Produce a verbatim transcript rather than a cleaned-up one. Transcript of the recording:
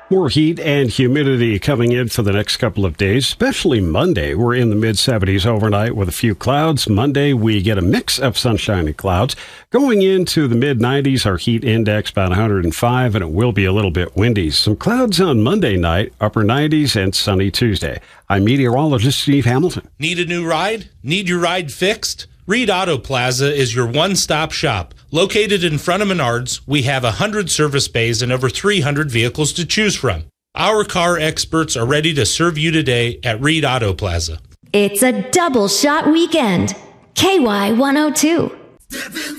More heat and humidity coming in for the next couple of days, especially Monday. We're in the mid seventies overnight with a few clouds. Monday, we get a mix of sunshine and clouds. Going into the mid nineties, our heat index about one hundred five, and it will be a little bit windy. Some clouds on Monday night, upper nineties, and sunny Tuesday. I'm meteorologist Steve Hamilton. Need a new ride? Need your ride fixed? Reed Auto Plaza is your one-stop shop. Located in front of Menards, we have one hundred service bays and over three hundred vehicles to choose from. Our car experts are ready to serve you today at Reed Auto Plaza. It's a double shot weekend. K Y one oh two.